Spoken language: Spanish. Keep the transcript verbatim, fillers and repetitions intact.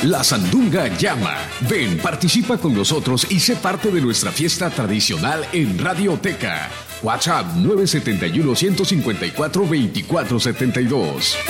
La Sandunga llama. Ven, participa con nosotros y sé parte de nuestra fiesta tradicional en Radioteca. WhatsApp nueve siete uno, uno cinco cuatro, dos cuatro siete dos.